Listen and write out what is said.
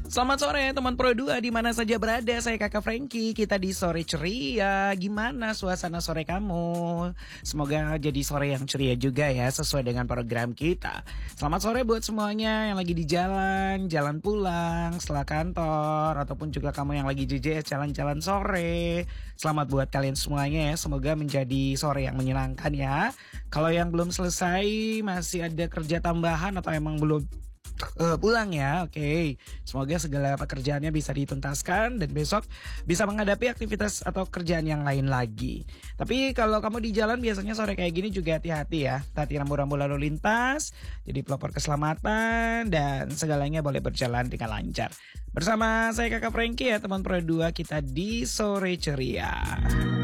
Selamat sore teman Pro 2 di mana saja berada. Saya Kakak Frankie. Kita di sore ceria. Gimana suasana sore kamu? Semoga jadi sore yang ceria juga ya, sesuai dengan program kita. Selamat sore buat semuanya yang lagi di jalan, jalan pulang setelah kantor, ataupun juga kamu yang lagi JJS jalan-jalan sore. Selamat buat kalian semuanya ya. Semoga menjadi sore yang menyenangkan ya. Kalau yang belum selesai, masih ada kerja tambahan atau emang belum pulang ya, oke. Semoga segala pekerjaannya bisa dituntaskan dan besok bisa menghadapi aktivitas atau kerjaan yang lain lagi. Tapi kalau kamu di jalan biasanya sore kayak gini juga hati-hati ya. Hati rambu-rambu lalu lintas, jadi pelopor keselamatan dan segalanya boleh berjalan dengan lancar. Bersama saya Kakak Frankie ya teman Pro 2, kita di sore ceria.